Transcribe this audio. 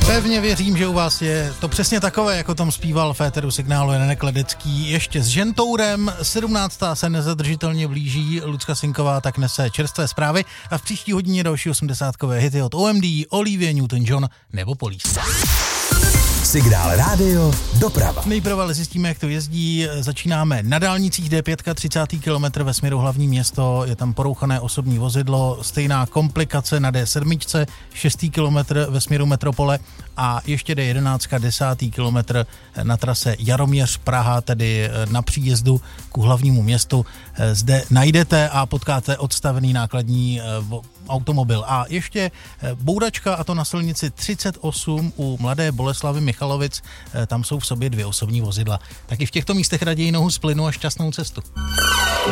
Pevně věřím, že u vás je to přesně takové, jako tam zpíval v éteru Signálu Janek Ledecký. Ještě s Žentourem, 17. se nezadržitelně blíží, Lucka Sinková tak nese čerstvé zprávy a v příští hodině další 80kové hity od OMD, Olivia Newton-John nebo Police. Signál rádio, doprava. Nejprve ale zjistíme, jak to jezdí. Začínáme na dálnicích D5, 30. kilometr ve směru hlavní město, je tam porouchané osobní vozidlo, stejná komplikace na D7, 6. kilometr ve směru metropole a ještě D11, 10. kilometr na trase Jaroměř-Praha, tedy na příjezdu ku hlavnímu městu. Zde najdete a potkáte odstavený nákladní automobil. A ještě boudačka, a to na silnici 38 u Mladé Boleslavi Michalovic, tam jsou v sobě 2 osobní vozidla. Taky v těchto místech raději nohu z plynu a šťastnou cestu.